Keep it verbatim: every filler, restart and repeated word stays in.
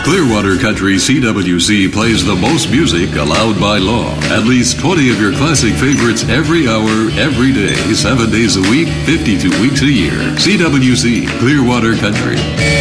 Clearwater Country C W C plays the most music allowed by law. At least twenty of your classic favorites every hour, every day, seven days a week, fifty-two weeks a year. C W C, Clearwater Country.